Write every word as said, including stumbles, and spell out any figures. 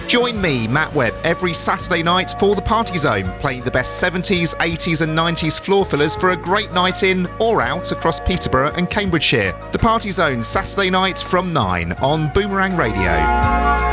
Join me, Matt Webb, every Saturday night for The Party Zone, playing the best seventies, eighties and nineties floor fillers for a great night in or out across Peterborough and Cambridgeshire. The Party Zone, Saturday night from nine on Boomerang Radio.